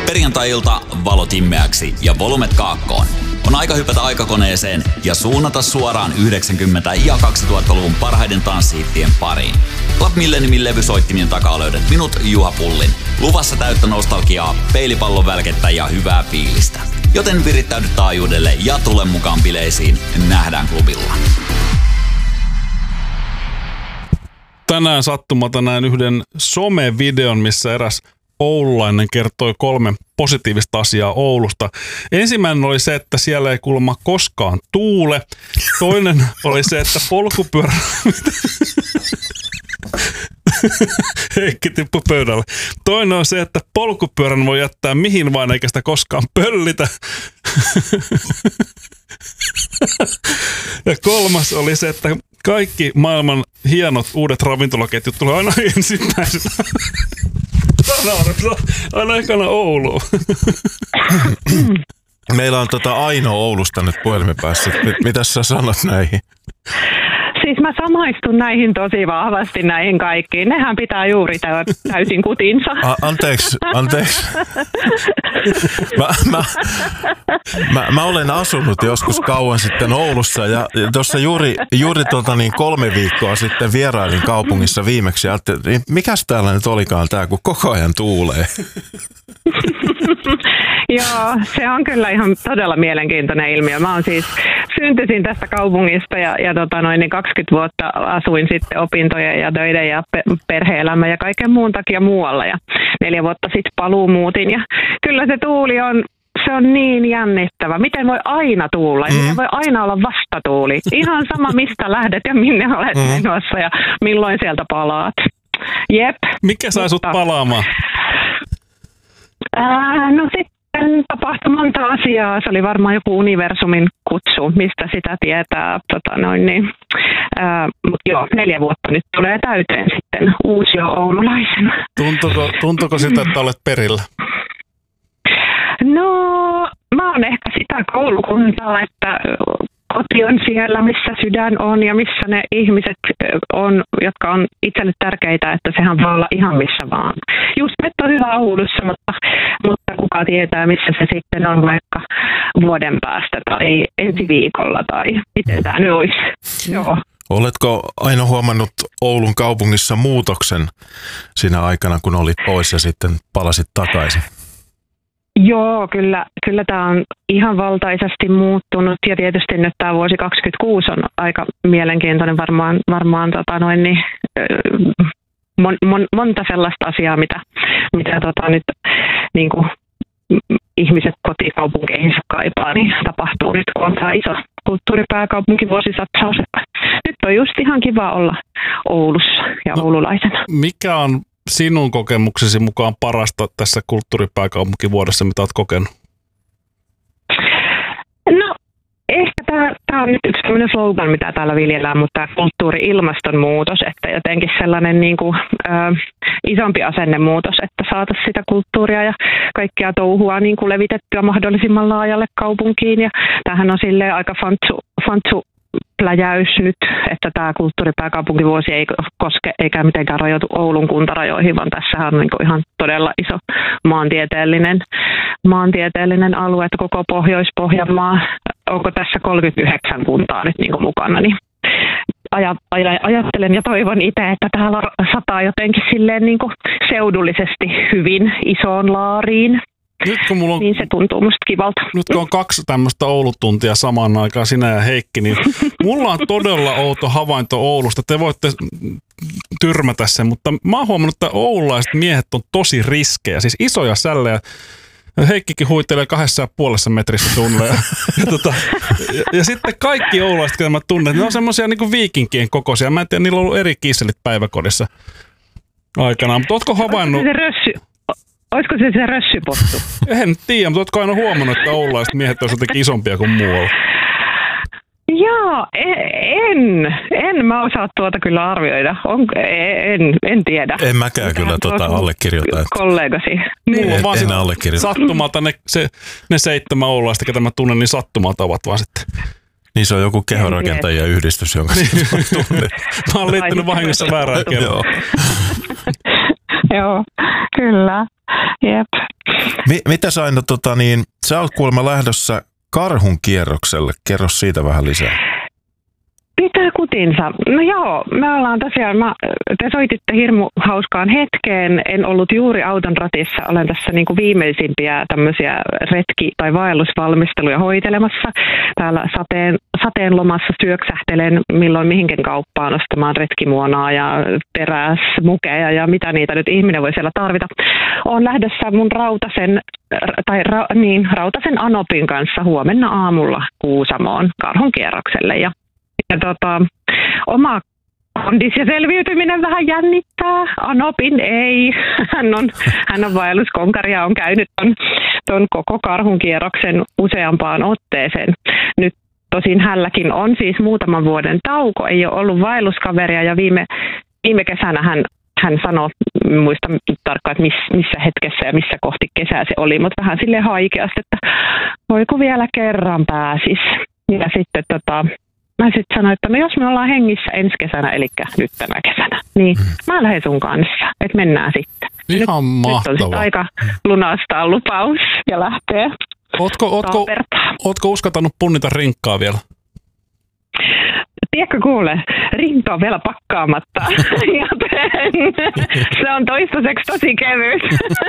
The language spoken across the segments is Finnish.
Perjantai-ilta valot himmeäksi ja volumet kaakkoon. On aika hypätä aikakoneeseen ja suunnata suoraan 90- ja 2000-luvun parhaiden tanssihittien pariin. Club Milleniumin levysoittimien takaa löydät minut, Juha Pullin. Luvassa täyttä nostalgiaa, peilipallon välkettä ja hyvää fiilistä. Joten virittäydy taajuudelle ja tule mukaan bileisiin. Nähdään klubilla. Tänään sattumalta näin yhden somevideon, missä eräs oululainen kertoi 3 positiivista asiaa Oulusta. Ensimmäinen oli se, että siellä ei kuulemma koskaan tuule. Toinen oli se, että polkupyörä... Heikki tippui pöydälle. Toinen on se, että polkupyörän voi jättää mihin vain eikä sitä koskaan pöllitä. Ja kolmas oli se, että kaikki maailman hienot uudet ravintolaketjut tulee aina ensimmäisenä. Aina ekana Ouluun. Meillä on Aino Oulusta nyt puhelimen päässä. Mitä sä sanot näihin? Siis mä samaistun näihin tosi vahvasti näihin kaikkiin. Nehän pitää juuri täysin kutinsa. Anteeksi. Mä olen asunut joskus kauan sitten Oulussa ja tuossa juuri 3 viikkoa sitten vierailin kaupungissa viimeksi ja ajattelin, mikäs täällä nyt olikaan tää, kun koko ajan tuulee. Joo, se on kyllä ihan todella mielenkiintoinen ilmiö. Mä oon siis syntyisin tästä kaupungista ja 20 vuotta asuin sitten opintojen ja töiden ja perhe-elämän ja kaiken muun takia muualla ja 4 vuotta sitten paluumuutin ja kyllä se tuuli se on niin jännittävä. Miten voi aina tuulla ja miten voi aina olla vastatuuli? Ihan sama mistä lähdet ja minne olet menossa ja milloin sieltä palaat. Jep. Mikä sai sut palaamaan? No sitten tapahtui monta asiaa. Se oli varmaan joku universumin kutsu, mistä sitä tietää. Mutta joo, 4 vuotta nyt tulee täyteen sitten uusio oululaisena. Tuntuuko sitä, että olet perillä? No, mä oon ehkä sitä koulukuntaa, että koti on siellä, missä sydän on ja missä ne ihmiset on, jotka on itselle tärkeitä, että sehän voi olla ihan missä vaan. Just nyt on hyvä Oulussa, mutta kuka tietää, missä se sitten on vaikka vuoden päästä tai ensi viikolla tai miten tämä nyt olisi. Joo. Oletko aina huomannut Oulun kaupungissa muutoksen siinä aikana, kun olit pois ja sitten palasit takaisin? Joo, kyllä tämä on ihan valtaisesti muuttunut ja tietysti nyt tämä vuosi 2026 on aika mielenkiintoinen varmaan monta sellaista asiaa, mitä nyt niin kuin ihmiset kotikaupunkeihinsa kaipaa, niin tapahtuu nyt, kun on tämä iso kulttuuripääkaupunkivuosisatsaus. Nyt on just ihan kiva olla Oulussa ja oululaisena. Mikä on sinun kokemuksesi mukaan parasta tässä kulttuuripääkaupunkivuodessa, mitä olet kokenut? No, ehkä tämä on nyt yksi sellainen slogan, mitä täällä viljellään, mutta tämä kulttuuri-ilmastonmuutos, että jotenkin sellainen niin kuin, isompi asennemuutos, että saataisiin sitä kulttuuria ja kaikkea touhua niin kuin levitettyä mahdollisimman laajalle kaupunkiin. Ja tämähän on silleen aika fantsu pläjäys nyt, että tämä kulttuuripääkaupunkivuosi ei koske eikä mitenkään rajoitu Oulun kuntarajoihin, vaan tässähän on niin kuin ihan todella iso maantieteellinen alue, että koko Pohjois-Pohjanmaa, onko tässä 39 kuntaa nyt niin kuin mukana, niin ajattelen ja toivon itse, että täällä sataa jotenkin silleen niin kuin seudullisesti hyvin isoon laariin. Niin se tuntuu musta kivalta. Nyt kun on 2 tämmöistä Oulutuntia samaan aikaan, sinä ja Heikki, niin mulla on todella outo havainto Oulusta. Te voitte tyrmätä sen, mutta mä oon huomannut, että oululaiset miehet on tosi riskejä, siis isoja sällejä. Heikkikin huitelee 2,5 metrissä suunnilleen. Ja sitten kaikki oululaiset, jotka mä tunnen, ne on semmoisia niin kuin viikinkien kokoisia. Mä en tiedä, niillä on ollut eri kisselit päiväkodissa aikanaan. Mutta ootko havainnut... Olisiko se rössypottu? En tiedä, mutta ootko aina huomannut, että oululaiset miehet ovat jotenkin isompia kuin muualla? Joo, en mä osaa tuota kyllä arvioida. En tiedä. En mäkään kyllä allekirjoita. Kollegasi. Mulla on vaan sattumalta ne 7 oululaista, ketä mä tunnen, niin sattumalta ovat vaan sitten. Niin se on joku kehorakentajien yhdistys, jonka tunnen. Mä oon liittynyt vahingossa väärään kerran. Joo, kyllä. Jep. Mitä Aino, sä oot kuulemma lähdössä karhun kierrokselle. Kerro siitä vähän lisää. Pitää kutinsa. No joo, me ollaan tosiaan, te soititte hirmu hauskaan hetkeen. En ollut juuri auton ratissa. Olen tässä niin kuin viimeisimpiä tämmöisiä retki- tai vaellusvalmisteluja hoitelemassa. Täällä sateen lomassa syöksähtelen milloin mihinkin kauppaan ostamaan retkimuonaa ja teräsmukeja ja mitä niitä nyt ihminen voi siellä tarvita. Olen lähdössä mun rautasen Anopin kanssa huomenna aamulla Kuusamoon karhunkierrokselle ja oma kondis ja selviytyminen vähän jännittää. Anopin ei. Hän on vaelluskonkari ja on käynyt ton koko karhunkierroksen useampaan otteeseen. Nyt tosin hänelläkin on siis muutaman vuoden tauko. Ei ole ollut vaelluskaveria ja viime kesänä hän sanoi, muista tarkkaan, että missä hetkessä ja missä kohti kesää se oli, mutta vähän silleen haikeasti, että voiko vielä kerran pääsis. Ja sitten mä sitten sanoin, että no jos me ollaan hengissä ensi kesänä, eli nyt tänä kesänä, niin mä lähden sun kanssa, että mennään sitten. Ihan mahtavaa. Nyt on sitten aika lunastaa lupaus ja lähteä. Ootko uskaltanut punnita rinkkaa vielä? Tiedätkö kuule, rinkka on vielä pakkaamatta, joten se on toistaiseksi tosi kevyt.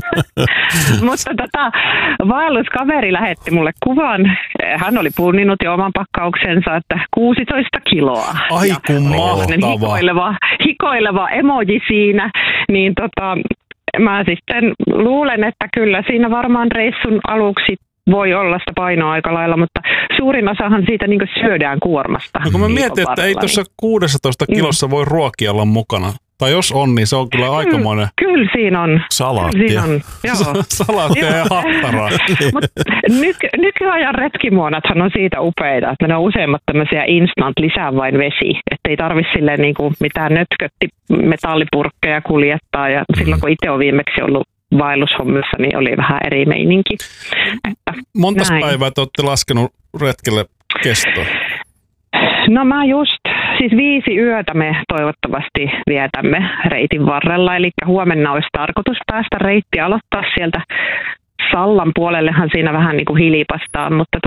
Mutta vaelluskaveri lähetti mulle kuvan. Hän oli punninut jo oman pakkauksensa, että 16 kiloa. Ai kun mahtavaa. Hikoileva emoji siinä, niin mä sitten luulen, että kyllä siinä varmaan reissun aluksi voi olla sitä painoa aika lailla, mutta suurin osahan siitä niin kuin syödään kuormasta. No kun mä mietin, että ei tuossa 16 kilossa voi ruokia olla mukana. Tai jos on, niin se on kyllä aikamoinen. Kyllä siinä on. Salaattia. Salaattia ja hattaraa. Nykyajan retkimuonathan on siitä upeita, että ne on useimmat tämmöisiä instant lisää vain vesi. Että ei tarvitse silleen niin kuin mitään nötkötti metallipurkkeja kuljettaa. Ja silloin kun itse on viimeksi ollut vaellushommissa, niin oli vähän eri meininki. Montas päivää te olette laskenut retkelle kestoa? No mä siis 5 yötä me toivottavasti vietämme reitin varrella, eli huomenna olisi tarkoitus päästä reitti aloittaa sieltä Sallan puolellehan siinä vähän niin kuin hilipastaan, mutta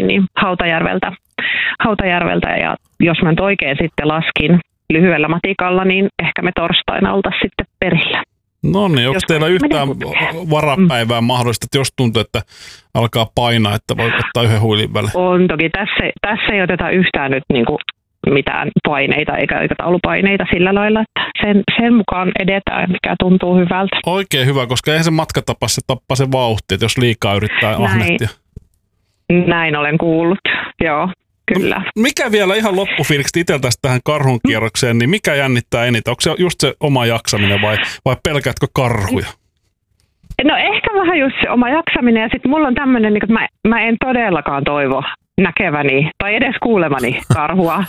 Hautajärveltä ja jos mä nyt oikein sitten laskin lyhyellä matikalla, niin ehkä me torstaina oltaisiin sitten perillä. No niin, onko teillä yhtään varapäivää mahdollista, että jos tuntuu, että alkaa painaa, että voi ottaa yhden huilin välle? On toki. Tässä ei oteta yhtään nyt niin kuin mitään paineita eikä aikataulupaineita sillä lailla, että sen mukaan edetään, mikä tuntuu hyvältä. Oikein hyvä, koska eihän se matkatapa, se tappaa se vauhti, että jos liikaa yrittää ahnehtia. Näin olen kuullut, joo. Kyllä. No, mikä vielä ihan loppufiiliksi itseltäsi tähän karhunkierrokseen, niin mikä jännittää eniten? Onko se just se oma jaksaminen vai pelkäätkö karhuja? No ehkä vähän just se oma jaksaminen ja sitten mulla on tämmöinen, että mä en todellakaan toivo näkeväni tai edes kuulemani karhua,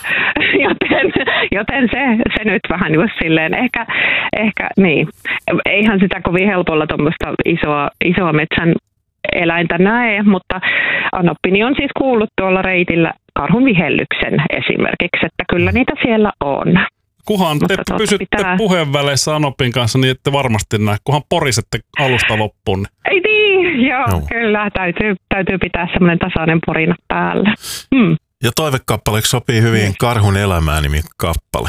joten se nyt vähän just silleen ehkä niin. Eihän sitä kovin helpolla tuommoista isoa metsän eläintä näe, mutta Anoppini on siis kuullut tuolla reitillä karhun vihellyksen esimerkiksi, että kyllä niitä siellä on. Kunhan te pysytte puheenväleissä Anopin kanssa, niin ette varmasti näe, kunhan porisette alusta loppuun. Niin. Ei niin, joo, no. Kyllä, täytyy pitää semmoinen tasainen porina päällä. Ja toivekappaleeksi sopii hyvin Karhun elämää -nimi kappale.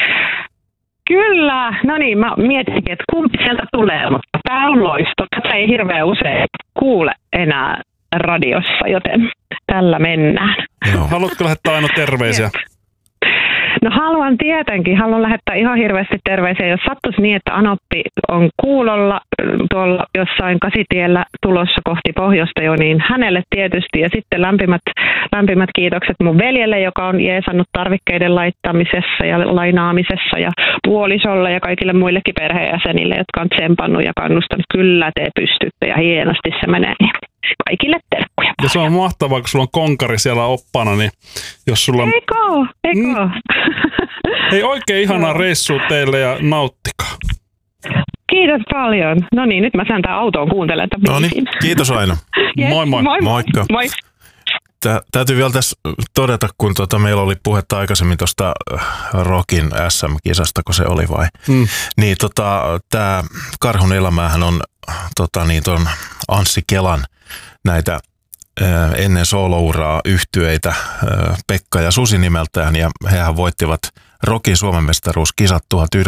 Kyllä, no niin, mä mietinkin, että kumpi sieltä tulee, mutta tämä on loisto. Tätä ei hirveän usein kuule enää radiossa, joten tällä mennään. Joo. Haluatko lähettää aina terveisiä? No haluan lähettää ihan hirveästi terveisiä, jos sattuisi niin, että Anoppi on kuulolla tuolla jossain Kasitiellä tulossa kohti pohjoista jo, niin hänelle tietysti ja sitten lämpimät kiitokset mun veljelle, joka on jeesannut tarvikkeiden laittamisessa ja lainaamisessa ja puolisolle ja kaikille muillekin perheenjäsenille, jotka on tsempannut ja kannustanut. Kyllä te pystytte ja hienosti se menee. Kaikille terkkuja. Ja se on mahtavaa, kun sulla on konkari siellä oppana, niin jos sulla on... Eikö? Hei, oikein ihanaa reissua teille ja nauttikaa. Kiitos paljon. No niin, nyt mä saan tää autoon kuuntelemaan tämän biisin. Noniin, kiitos Aino. Yes, moi. Moikka. Moi. Täytyy vielä tässä todeta, kun meillä oli puhetta aikaisemmin tuosta Rokin SM-kisasta, kun se oli vai? Niin tämä Karhun elämähän on tuon Anssi Kelan näitä ennen soolouraa yhtyeitä Pekka ja Susi nimeltään, ja hehän voittivat Rockin Suomenmestaruuskisat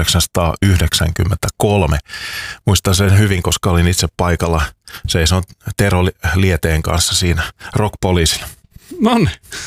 1993. Muistan sen hyvin, koska olin itse paikalla. Seison Tero Lieteen kanssa siinä Rock Poliisilla. Noniin.